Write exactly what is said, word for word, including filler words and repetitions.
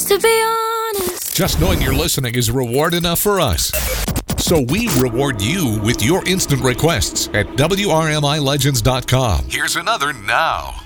Just to be honest. Just knowing you're listening is reward enough for us. So we reward you with your instant requests at W R M I Legends dot com. Here's another now.